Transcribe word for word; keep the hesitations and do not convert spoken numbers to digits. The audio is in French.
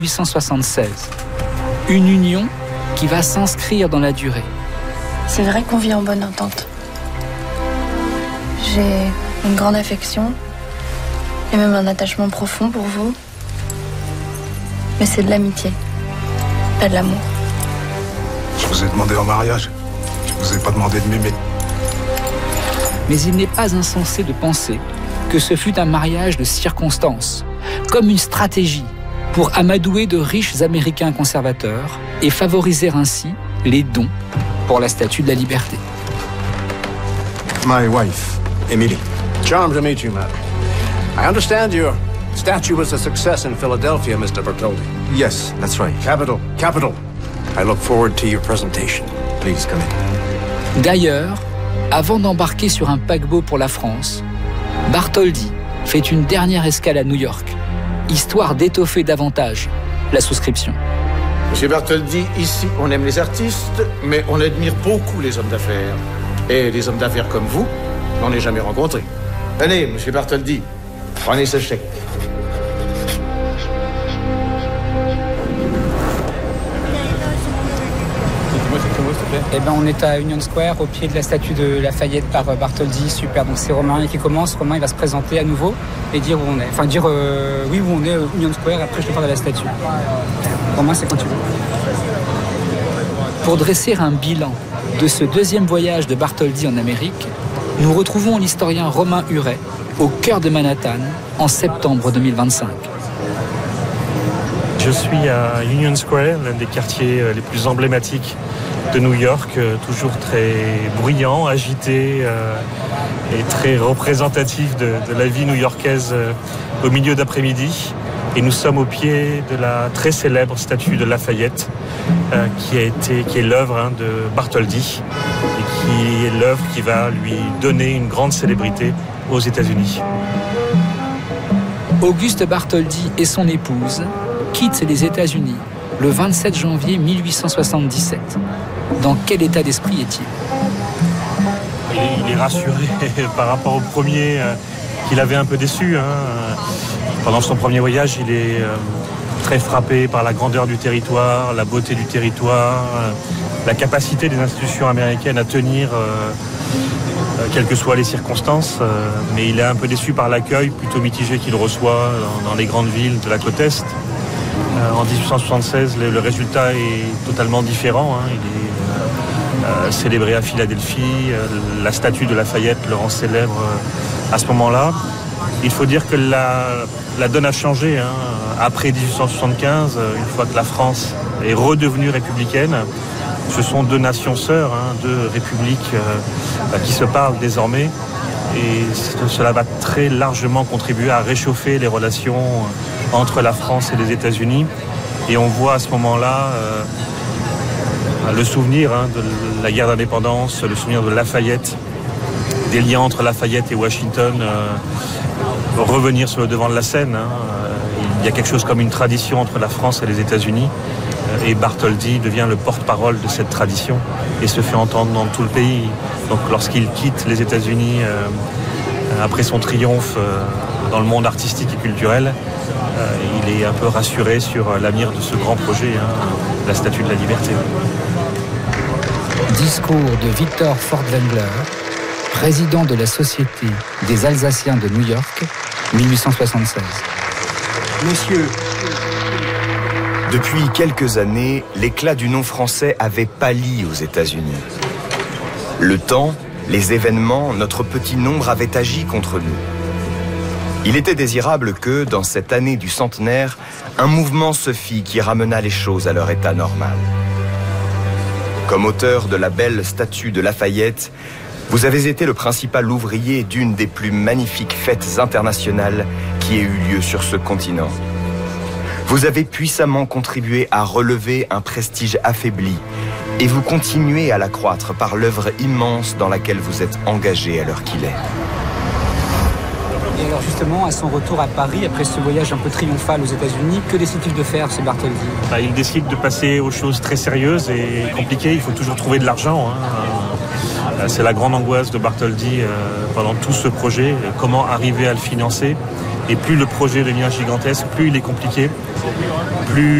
mille huit cent soixante-seize. Une union qui va s'inscrire dans la durée. C'est vrai qu'on vit en bonne entente. J'ai une grande affection et même un attachement profond pour vous. Mais c'est de l'amitié, pas de l'amour. Je vous ai demandé en mariage. Je vous ai pas demandé de m'aimer. Mais il n'est pas insensé de penser que ce fut un mariage de circonstances, comme une stratégie pour amadouer de riches Américains conservateurs et favoriser ainsi les dons pour la Statue de la Liberté. My wife, Emily. Charmed to meet you, madam. I understand your statue was a success in Philadelphia, Mister Bertoldi. Yes, that's right. Capital, capital. I look forward to your presentation. Please come in. D'ailleurs, avant d'embarquer sur un paquebot pour la France, Bartholdi fait une dernière escale à New York, histoire d'étoffer davantage la souscription. Monsieur Bartholdi, ici, on aime les artistes, mais on admire beaucoup les hommes d'affaires. Et les hommes d'affaires comme vous, on n'en ai jamais rencontré. Allez, monsieur Bartholdi, prenez ce chèque. Eh ben, on est à Union Square, au pied de la statue de Lafayette par Bartholdi. Super, donc c'est Romain qui commence. Romain, il va se présenter à nouveau et dire où on est. Enfin, dire euh, oui, où on est, Union Square, et après je te parle de la statue. Romain, c'est quand tu veux. Pour dresser un bilan de ce deuxième voyage de Bartholdi en Amérique, nous retrouvons l'historien Romain Huret au cœur de Manhattan en septembre deux mille vingt-cinq. Je suis à Union Square, l'un des quartiers les plus emblématiques de New York, toujours très bruyant, agité euh, et très représentatif de, de la vie new-yorkaise euh, au milieu d'après-midi. Et nous sommes au pied de la très célèbre statue de Lafayette, euh, qui a été, qui est l'œuvre hein, de Bartholdi et qui est l'œuvre qui va lui donner une grande célébrité aux États-Unis. Auguste Bartholdi et son épouse quittent les États-Unis le vingt-sept janvier mille huit cent soixante-dix-sept. Dans quel état d'esprit est-il ? Il est rassuré par rapport au premier euh, qu'il avait un peu déçu. Hein. Pendant son premier voyage, il est euh, très frappé par la grandeur du territoire, la beauté du territoire, euh, la capacité des institutions américaines à tenir, euh, euh, quelles que soient les circonstances. Euh, mais il est un peu déçu par l'accueil plutôt mitigé qu'il reçoit dans, dans les grandes villes de la côte Est. Euh, en dix-huit cent soixante-seize, le, le résultat est totalement différent. Hein. Il est euh, célébré à Philadelphie. Euh, la statue de Lafayette le rend célèbre euh, à ce moment-là. Il faut dire que la, la donne a changé. Hein. Après dix-huit cent soixante-quinze, une fois que la France est redevenue républicaine, ce sont deux nations sœurs, hein, deux républiques euh, qui se parlent désormais. Et cela va très largement contribuer à réchauffer les relations entre la France et les États-Unis. Et on voit à ce moment-là euh, le souvenir hein, de la guerre d'indépendance, le souvenir de Lafayette, des liens entre Lafayette et Washington euh, revenir sur le devant de la scène. Hein. Il y a quelque chose comme une tradition entre la France et les États-Unis. Et Bartholdi devient le porte-parole de cette tradition et se fait entendre dans tout le pays. Donc lorsqu'il quitte les États-Unis euh, après son triomphe euh, dans le monde artistique et culturel, euh, il est un peu rassuré sur l'avenir de ce grand projet, hein, la Statue de la Liberté. Discours de Victor Fordwengler, président de la Société des Alsaciens de New York, mille huit cent soixante-seize. Messieurs, depuis quelques années, l'éclat du nom français avait pâli aux États-Unis. Le temps, les événements, notre petit nombre avaient agi contre nous. Il était désirable que, dans cette année du centenaire, un mouvement se fît qui ramena les choses à leur état normal. Comme auteur de la belle statue de Lafayette, vous avez été le principal ouvrier d'une des plus magnifiques fêtes internationales qui ait eu lieu sur ce continent. Vous avez puissamment contribué à relever un prestige affaibli et vous continuez à l'accroître par l'œuvre immense dans laquelle vous êtes engagé à l'heure qu'il est. Et alors justement, à son retour à Paris, après ce voyage un peu triomphal aux États-Unis, que décide-t-il de faire, ce Bartholdi ? Bah, il décide de passer aux choses très sérieuses et compliquées. Il faut toujours trouver de l'argent. Hein. C'est la grande angoisse de Bartholdi euh, pendant tout ce projet. Comment arriver à le financer ? Et plus le projet devient gigantesque, plus il est compliqué, plus